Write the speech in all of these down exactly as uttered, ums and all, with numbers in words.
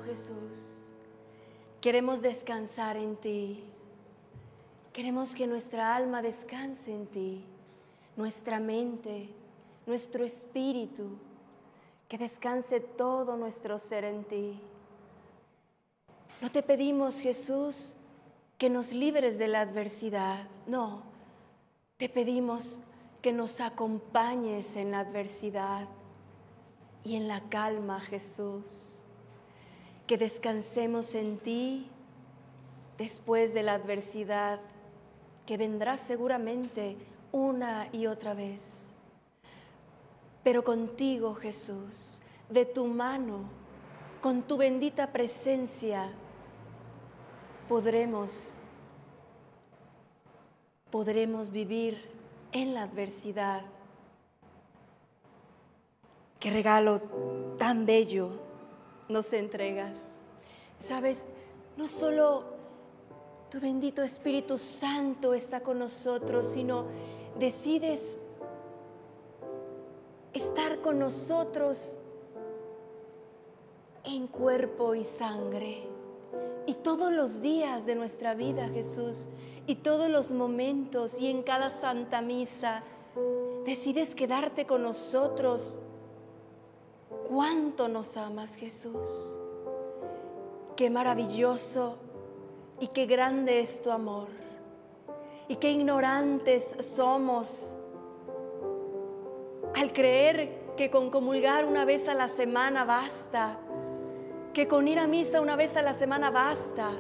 Jesús. Queremos descansar en ti. Queremos que nuestra alma descanse en ti, nuestra mente, nuestro espíritu, que descanse todo nuestro ser en ti. No te pedimos, Jesús, que nos libres de la adversidad. No, te pedimos que nos acompañes en la adversidad y en la calma, Jesús. Que descansemos en ti después de la adversidad, que vendrá seguramente una y otra vez. Pero contigo, Jesús, de tu mano, con tu bendita presencia, podremos, podremos vivir en la adversidad. Qué regalo tan bello nos entregas. Sabes, no solo tu bendito Espíritu Santo está con nosotros, sino decides estar con nosotros en cuerpo y sangre. Y todos los días de nuestra vida, Jesús, y todos los momentos y en cada Santa Misa, decides quedarte con nosotros. ¿Cuánto nos amas, Jesús? Qué maravilloso y qué grande es tu amor. Y qué ignorantes somos al creer que con comulgar una vez a la semana basta, que con ir a misa una vez a la semana basta.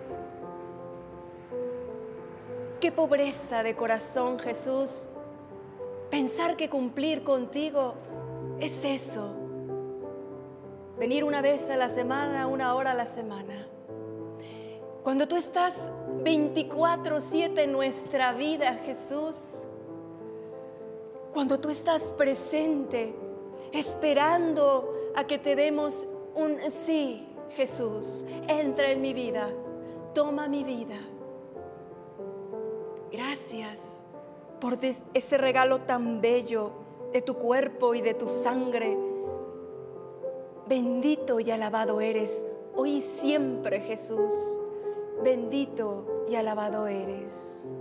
Qué pobreza de corazón, Jesús, pensar que cumplir contigo es eso. Venir una vez a la semana, una hora a la semana. Cuando tú estás veinticuatro siete en nuestra vida, Jesús. Cuando tú estás presente, esperando a que te demos un sí, Jesús, entra en mi vida, toma mi vida. Gracias por ese regalo tan bello de tu cuerpo y de tu sangre. Bendito y alabado eres hoy y siempre, Jesús. Bendito y alabado eres.